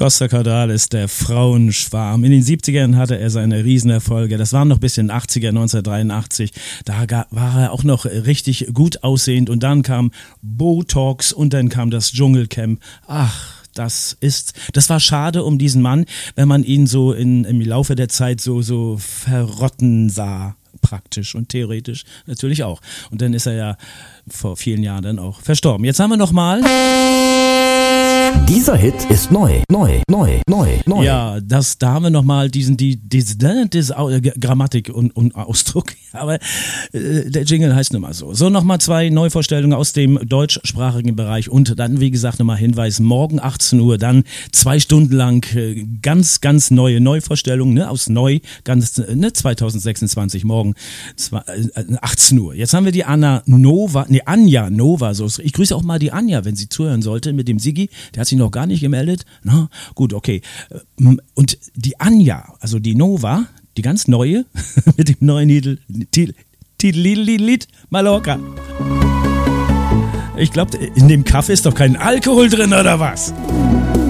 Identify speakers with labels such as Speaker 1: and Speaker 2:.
Speaker 1: Costa Cordalis, der Frauenschwarm. In den 70ern hatte er seine Riesenerfolge. Das waren noch bis in den 80er, 1983. Da war er auch noch richtig gut aussehend. Und dann kam Botox und dann kam das Dschungelcamp. Ach, das war schade um diesen Mann, wenn man ihn so im Laufe der Zeit so verrotten sah. Praktisch und theoretisch natürlich auch. Und dann ist er ja vor vielen Jahren dann auch verstorben. Jetzt haben wir noch mal...
Speaker 2: Dieser Hit ist neu.
Speaker 1: Ja, da haben wir nochmal diese Grammatik und Ausdruck. Aber der Jingle heißt nun mal so. So, nochmal 2 Neuvorstellungen aus dem deutschsprachigen Bereich und dann, wie gesagt, nochmal Hinweis, morgen 18 Uhr, dann 2 Stunden lang ganz, ganz neue Neuvorstellungen, ne, aus neu, ganz, 2026, morgen 18 Uhr. Jetzt haben wir die Anja Nova, so. Ich grüße auch mal die Anja, wenn sie zuhören sollte, mit dem Siggi, der hat sich noch gar nicht gemeldet. Na, gut, okay. Und die Anja, also die Nova, die ganz neue, mit dem neuen Lied Mallorca. Ich glaube, in dem Kaffee ist doch kein Alkohol drin, oder was?